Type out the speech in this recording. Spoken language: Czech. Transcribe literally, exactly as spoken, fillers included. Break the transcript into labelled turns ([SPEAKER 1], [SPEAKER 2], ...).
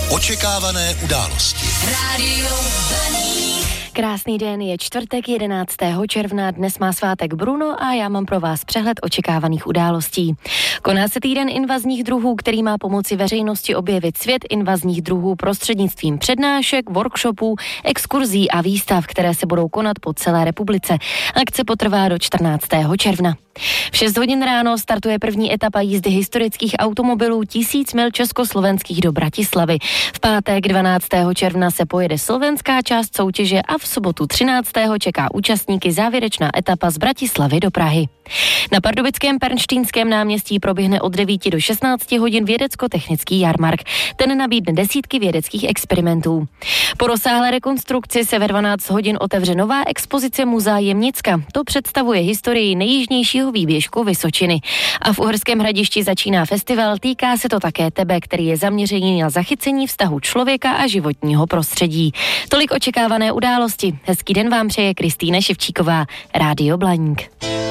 [SPEAKER 1] Očekávané události.
[SPEAKER 2] Rádio Blaník.
[SPEAKER 3] Krásný den, je čtvrtek jedenáctého června, dnes má svátek Bruno a já mám pro vás přehled očekávaných událostí. Koná se týden invazních druhů, který má pomoci veřejnosti objevit svět invazních druhů prostřednictvím přednášek, workshopů, exkurzí a výstav, které se budou konat po celé republice. Akce potrvá do čtrnáctého června. V šest hodin ráno startuje první etapa jízdy historických automobilů tisíc mil československých do Bratislavy. V pátek dvanáctého června se pojede slovenská část soutěže a v sobotu třináctého čeká účastníky závěrečná etapa z Bratislavy do Prahy. Na pardubickém Pernštínském náměstí proběhne od devíti do šestnácti hodin vědecko-technický jarmark. Ten nabídne desítky vědeckých experimentů. Po rozsáhlé rekonstrukci se ve dvanáct hodin otevře nová expozice Muzea Jemnicka. To představuje historii nejjižnějšího výběžku Vysočiny. A v Uherském Hradišti začíná festival, týká se to také tebe, který je zaměřený na zachycení vztahu člověka a životního prostředí. Tolik očekávané události. Hezký den vám přeje Kristýna Ševčíková, Rádio Blaník.